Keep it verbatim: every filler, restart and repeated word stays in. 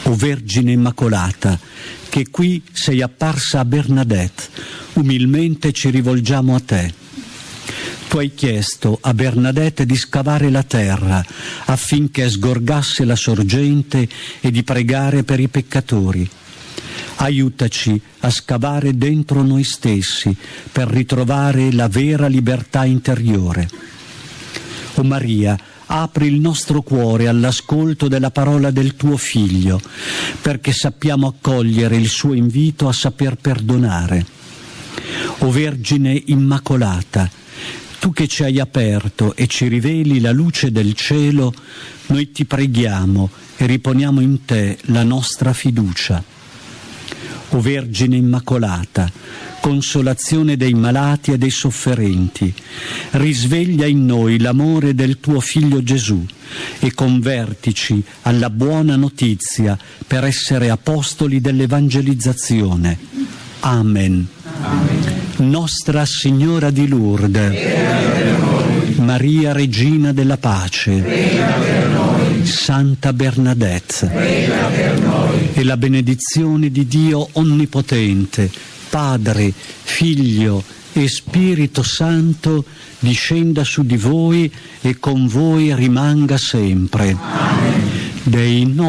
O Vergine Immacolata, che qui sei apparsa a Bernadette, umilmente ci rivolgiamo a te. Tu hai chiesto a Bernadette di scavare la terra affinché sgorgasse la sorgente e di pregare per i peccatori. Aiutaci a scavare dentro noi stessi per ritrovare la vera libertà interiore. O Maria, apri il nostro cuore all'ascolto della parola del tuo Figlio, perché sappiamo accogliere il suo invito a saper perdonare. O Vergine Immacolata, tu che ci hai aperto e ci riveli la luce del cielo, noi ti preghiamo e riponiamo in te la nostra fiducia. O Vergine Immacolata, consolazione dei malati e dei sofferenti, risveglia in noi l'amore del tuo Figlio Gesù e convertici alla buona notizia per essere apostoli dell'evangelizzazione. Amen. Amen. Nostra Signora di Lourdes, Maria Regina della Pace, Santa Bernadette, e la benedizione di Dio Onnipotente, Padre, Figlio e Spirito Santo discenda su di voi e con voi rimanga sempre. Amen. Dei